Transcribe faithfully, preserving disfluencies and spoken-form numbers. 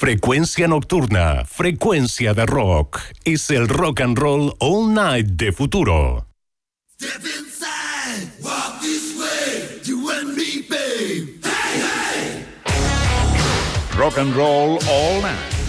Frecuencia nocturna, frecuencia de rock. Es el rock and roll all night de Futuro. Step inside, walk this way, you and me, babe. Hey, hey. Rock and roll all night.